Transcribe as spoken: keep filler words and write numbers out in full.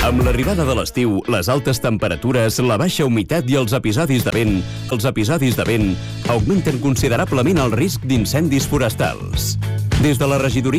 Amb l'arribada de l'estiu, les altes temperatures, la baixa humitat i els episodis de vent, els episodis de vent augmenten considerablement el risc d'incendis forestals. Des de la regidoria